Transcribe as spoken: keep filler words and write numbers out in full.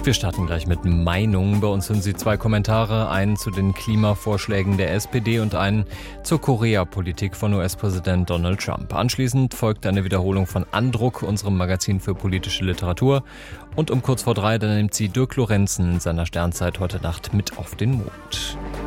Wir starten gleich mit Meinungen. Bei uns sind Sie zwei Kommentare, einen zu den Klimavorschlägen der S P D und einen zur Korea-Politik von U S-Präsident Donald Trump. Anschließend folgt eine Wiederholung von Andruck, unserem Magazin für politische Literatur. Und um kurz vor drei, dann nimmt sie Dirk Lorenzen in seiner Sternzeit heute Nacht mit auf den Mond.